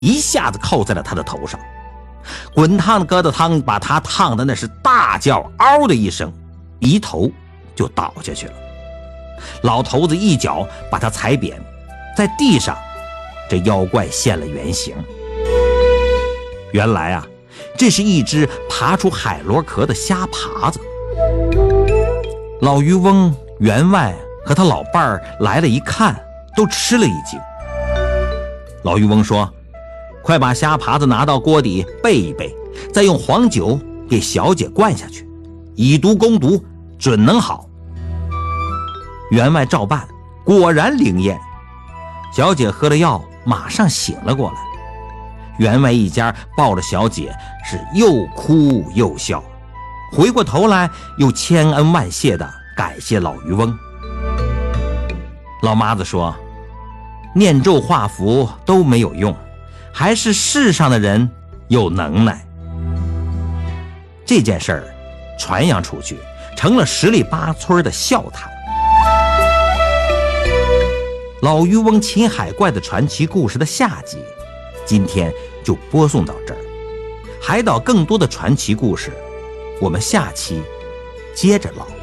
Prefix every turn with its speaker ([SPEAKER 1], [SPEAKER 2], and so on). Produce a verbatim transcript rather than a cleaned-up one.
[SPEAKER 1] 一下子扣在了他的头上。滚烫的疙瘩汤把他烫的那是大叫嗷的一声，一头就倒下去了。老头子一脚把他踩扁，在地上这妖怪现了原形。原来啊，这是一只爬出海螺壳的虾爬子。老渔翁员外和他老伴儿来了一看，都吃了一惊。老渔翁说：快把虾爬子拿到锅底备一备，再用黄酒给小姐灌下去，以毒攻毒，准能好。员外照办，果然灵验。小姐喝了药，马上醒了过来。员外一家抱着小姐是又哭又笑，回过头来又千恩万谢地感谢老渔翁。老妈子说：念咒画符都没有用，还是世上的人有能耐。这件事儿传扬出去，成了十里八村的笑谈。老渔翁擒海怪的传奇故事的下集，今天就播送到这儿。海岛更多的传奇故事，我们下期接着唠。